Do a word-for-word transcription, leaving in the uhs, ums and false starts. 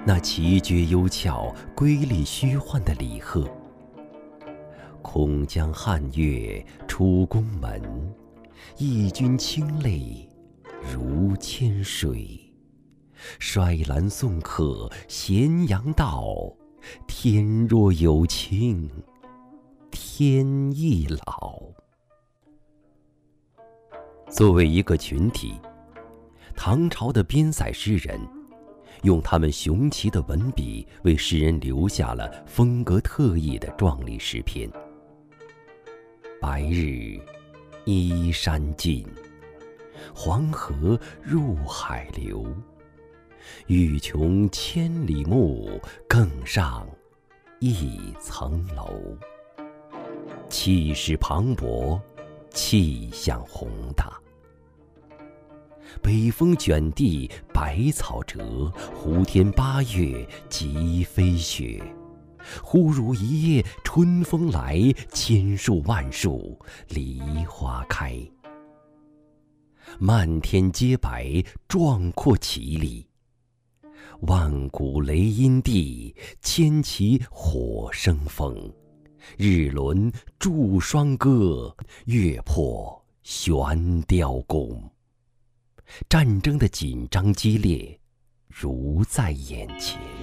那奇绝幽峭、瑰丽虚幻的李贺。空江汉月出宫门，义军清泪如千水。衰兰送客咸阳道，天若有情天亦老。作为一个群体，唐朝的边塞诗人用他们雄奇的文笔为世人留下了风格特异的壮丽诗篇。白日依山尽，黄河入海流。欲穷千里目，更上一层楼。气势磅礴，气象宏大。北风卷地，百草折，胡天八月即飞雪。忽如一夜春风来，千树万树梨花开。漫天皆白，壮阔绮丽。万古雷音地，千骑火生风。日轮祝双歌，月破悬雕弓。战争的紧张激烈，如在眼前。